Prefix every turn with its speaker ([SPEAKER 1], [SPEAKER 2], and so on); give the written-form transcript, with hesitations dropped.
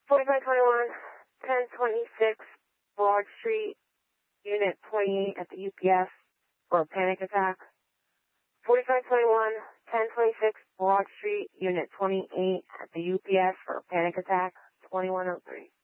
[SPEAKER 1] 4521, 1026 Broad Street, Unit 28 at the UPS for a panic attack. 4521, 1026 Broad Street, Unit 28 at the UPS for a panic attack. 2103.